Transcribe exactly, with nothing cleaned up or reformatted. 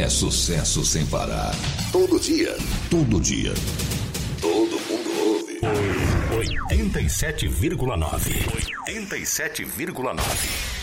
sucesso sem parar. Todo dia. Todo dia. Todo mundo ouve. oitenta e sete vírgula nove. oitenta e sete vírgula nove.